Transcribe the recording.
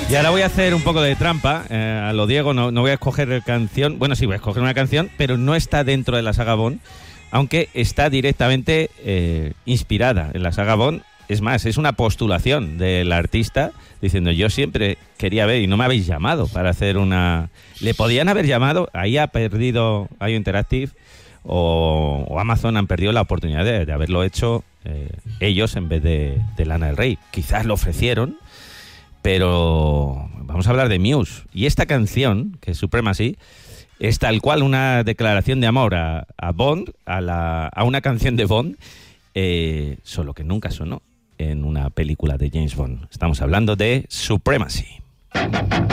Y ahora voy a hacer un poco de trampa. A lo Diego, no voy a escoger canción. Bueno, sí, voy a escoger una canción, pero no está dentro de la saga Bond, aunque está directamente inspirada en la saga Bond. Es más, es una postulación del artista diciendo: yo siempre quería ver y no me habéis llamado para hacer una... Le podían haber llamado, ahí ha perdido IO Interactive o Amazon han perdido la oportunidad de haberlo hecho ellos en vez de Lana del Rey. Quizás lo ofrecieron, pero vamos a hablar de Muse. Y esta canción, que es Supremacy, es tal cual una declaración de amor a Bond, a una canción de Bond, solo que nunca sonó en una película de James Bond. Estamos hablando de Supremacy.